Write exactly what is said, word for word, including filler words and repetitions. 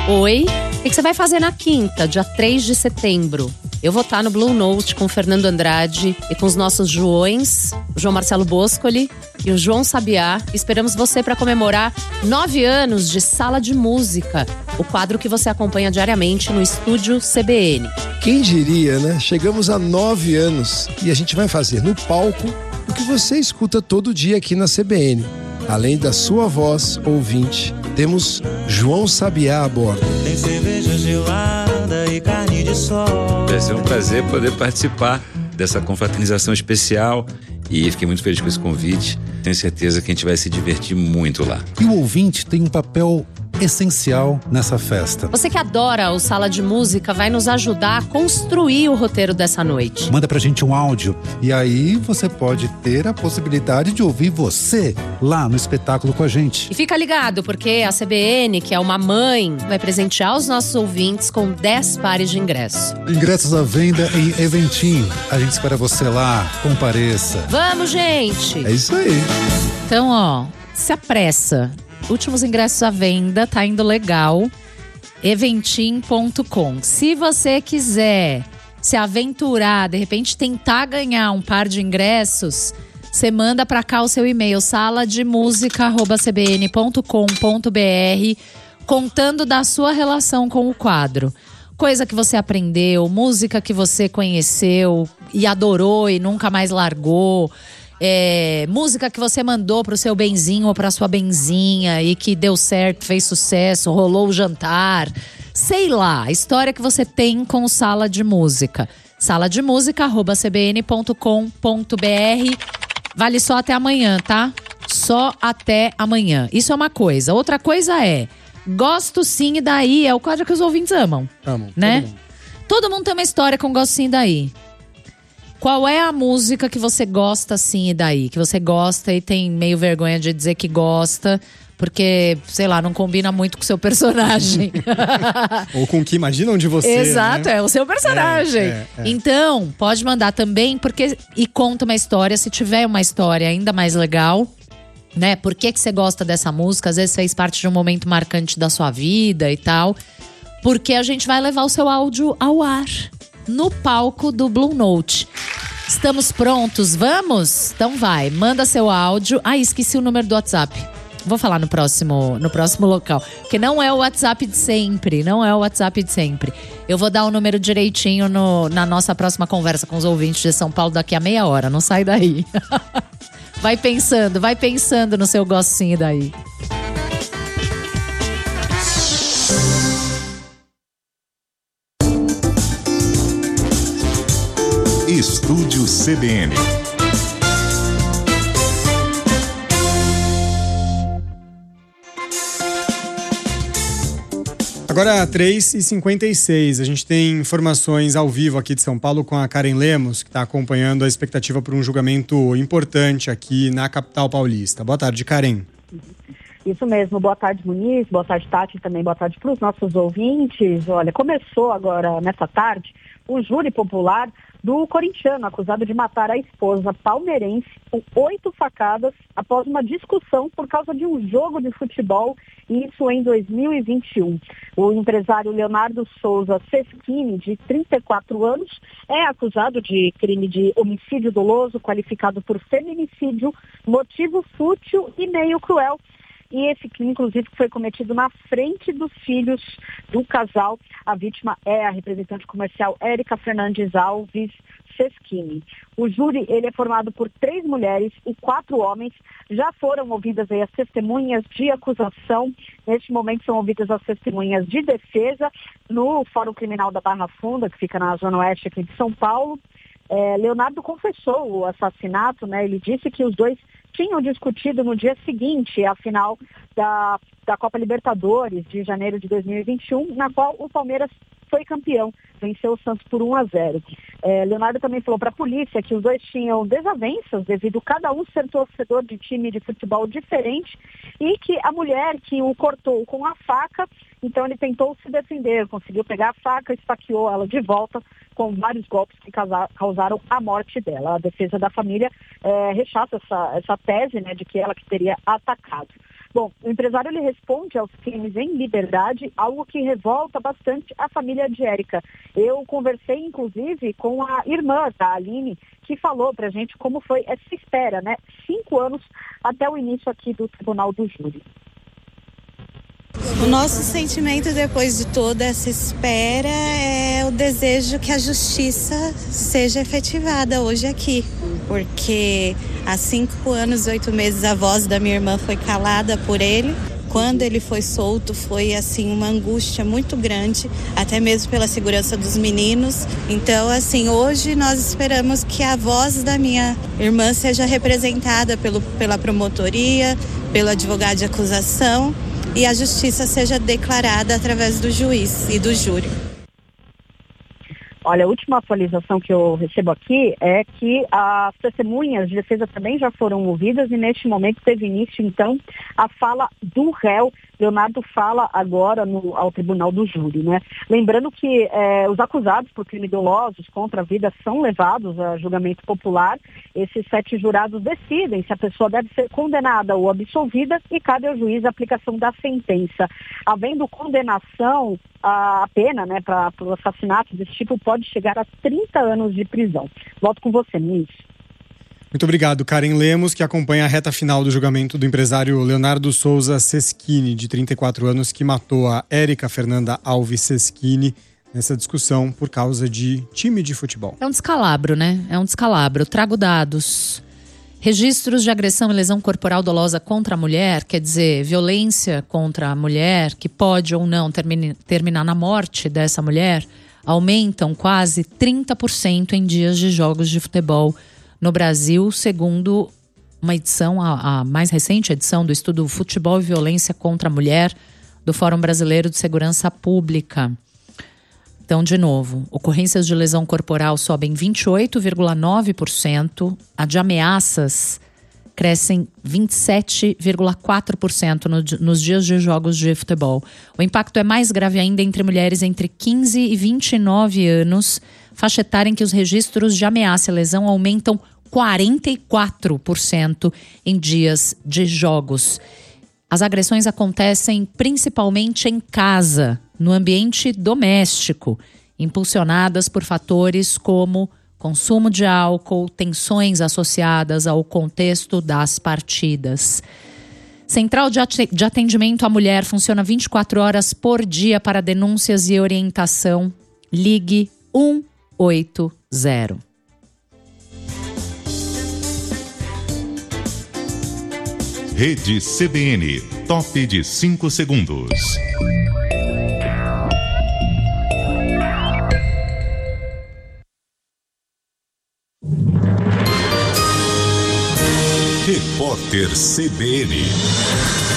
Oi, o que você vai fazer na quinta, dia três de setembro? Eu vou estar no Blue Note com o Fernando Andrade e com os nossos Joões, o João Marcelo Boscoli e o João Sabiá. Esperamos você para comemorar nove anos de Sala de Música, o quadro que você acompanha diariamente no Estúdio C B N. Quem diria, né? Chegamos a nove anos e a gente vai fazer no palco o que você escuta todo dia aqui na C B N. Além da sua voz, ouvinte, temos João Sabiá a bordo. Tem cerveja gelada e carne de sol. Vai ser um prazer poder participar dessa confraternização especial e fiquei muito feliz com esse convite. Tenho certeza que a gente vai se divertir muito lá. E o ouvinte tem um papel essencial nessa festa. Você que adora o Sala de Música vai nos ajudar a construir o roteiro dessa noite. Manda pra gente um áudio e aí você pode ter a possibilidade de ouvir você lá no espetáculo com a gente. E fica ligado, porque a C B N, que é uma mãe, vai presentear os nossos ouvintes com dez pares de ingressos. Ingressos à venda em Eventim. A gente espera você lá. Compareça. Vamos, gente! É isso aí. Então, ó, se apressa. Últimos ingressos à venda, tá indo legal. eventim ponto com. Se você quiser se aventurar, de repente tentar ganhar um par de ingressos, você manda pra cá o seu e-mail, sala de música arroba c b n ponto com ponto b r, contando da sua relação com o quadro. Coisa que você aprendeu, música que você conheceu e adorou e nunca mais largou. É, música que você mandou pro seu benzinho ou pra sua benzinha e que deu certo, fez sucesso, rolou o jantar. Sei lá, a história que você tem com Sala de Música. sala de música arroba c b n ponto com ponto b r. Vale só até amanhã, tá? Só até amanhã. Isso é uma coisa. Outra coisa é, Gosto Sim e Daí é o quadro que os ouvintes amam. Amam, né? todo mundo. Todo mundo tem uma história com Gosto Sim e Daí. Qual é a música que você gosta sim e daí? Que você gosta e tem meio vergonha de dizer que gosta, porque, sei lá, não combina muito com o seu personagem. Ou com o que imaginam de você. Exato, né? é o seu personagem. É, é, é. Então, pode mandar também, porque e conta uma história, se tiver uma história ainda mais legal, né? Por que que você gosta dessa música? Às vezes fez parte de um momento marcante da sua vida e tal. Porque a gente vai levar o seu áudio ao ar no palco do Blue Note. Estamos prontos? Vamos? Então vai, manda seu áudio. Ah, esqueci o número do WhatsApp. Vou falar no próximo, no próximo local. Porque não é o WhatsApp de sempre. Não é o WhatsApp de sempre. Eu vou dar o número direitinho no, na nossa próxima conversa com os ouvintes de São Paulo daqui a meia hora. Não sai daí. Vai pensando, vai pensando no seu gostinho daí. Estúdio C B N. Agora, três e cinquenta e seis, a gente tem informações ao vivo aqui de São Paulo com a Karen Lemos, que está acompanhando a expectativa por um julgamento importante aqui na capital paulista. Boa tarde, Karen. Isso mesmo, boa tarde, Muniz, boa tarde, Tati, e também boa tarde para os nossos ouvintes. Olha, começou agora, nessa tarde, o júri popular do corintiano, acusado de matar a esposa palmeirense com oito facadas após uma discussão por causa de um jogo de futebol, isso em dois mil e vinte e um. O empresário Leonardo Souza Seschini, de trinta e quatro anos, é acusado de crime de homicídio doloso, qualificado por feminicídio, motivo fútil e meio cruel. E esse crime, inclusive, foi cometido na frente dos filhos do casal. A vítima é a representante comercial Érica Fernandes Alves Seschini. O júri ele é formado por três mulheres e quatro homens. Já foram ouvidas aí as testemunhas de acusação. Neste momento são ouvidas as testemunhas de defesa no Fórum Criminal da Barra Funda, que fica na Zona Oeste aqui de São Paulo. É, Leonardo confessou o assassinato, né? Ele disse que os dois tinham discutido no dia seguinte, a final da, da Copa Libertadores de janeiro de dois mil e vinte e um, na qual o Palmeiras foi campeão, venceu o Santos por um a zero. É, Leonardo também falou para a polícia que os dois tinham desavenças devido cada um ser torcedor de time de futebol diferente e que a mulher que o cortou com a faca, então ele tentou se defender, conseguiu pegar a faca, esfaqueou ela de volta com vários golpes que causaram a morte dela. A defesa da família é, rechaça essa, essa tese, né, de que ela que teria atacado. Bom, o empresário ele responde aos crimes em liberdade, algo que revolta bastante a família de Érica. Eu conversei, inclusive, com a irmã da Aline, que falou pra gente como foi essa espera, né? Cinco anos até o início aqui do Tribunal do Júri. O nosso sentimento depois de toda essa espera é o desejo que a justiça seja efetivada hoje aqui, porque há cinco anos e oito meses a voz da minha irmã foi calada por ele. Quando ele foi solto foi assim uma angústia muito grande, até mesmo pela segurança dos meninos. Então assim, hoje nós esperamos que a voz da minha irmã seja representada pelo, pela promotoria, pelo advogado de acusação, e a justiça seja declarada através do juiz e do júri. Olha, a última atualização que eu recebo aqui é que as testemunhas de defesa também já foram ouvidas e neste momento teve início, então, a fala do réu. Leonardo fala agora no, ao Tribunal do Júri, né? Lembrando que eh, os acusados por crime dolosos contra a vida são levados a julgamento popular. Esses sete jurados decidem se a pessoa deve ser condenada ou absolvida e cabe ao juiz a aplicação da sentença. Havendo condenação, a pena, né, para o assassinato desse tipo pode chegar a trinta anos de prisão. Volto com você, ministro. Muito obrigado, Karen Lemos, que acompanha a reta final do julgamento do empresário Leonardo Souza Seschini, de trinta e quatro anos, que matou a Érica Fernanda Alves Seschini nessa discussão por causa de time de futebol. É um descalabro, né? É um descalabro. Trago dados. Registros de agressão e lesão corporal dolosa contra a mulher, quer dizer, violência contra a mulher, que pode ou não termine, terminar na morte dessa mulher, aumentam quase trinta por cento em dias de jogos de futebol no Brasil, segundo uma edição, a, a mais recente edição do estudo Futebol e Violência contra a Mulher, do Fórum Brasileiro de Segurança Pública. Então, de novo, ocorrências de lesão corporal sobem vinte e oito vírgula nove por cento, a de ameaças crescem vinte e sete vírgula quatro por cento no, nos dias de jogos de futebol. O impacto é mais grave ainda entre mulheres entre quinze e vinte e nove anos, faixa etária em que os registros de ameaça e lesão aumentam quarenta e quatro por cento em dias de jogos. As agressões acontecem principalmente em casa, no ambiente doméstico, impulsionadas por fatores como consumo de álcool, tensões associadas ao contexto das partidas. Central de Atendimento à Mulher funciona vinte e quatro horas por dia para denúncias e orientação. Ligue um oito zero. Rede C B N, top de cinco segundos. Repórter C B N.